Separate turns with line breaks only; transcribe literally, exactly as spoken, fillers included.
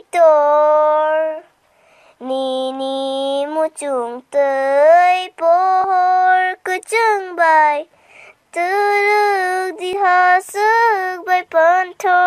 tor ni ni mu chung tới por cứ chân bài tư lực đi hạ sức bài pan tor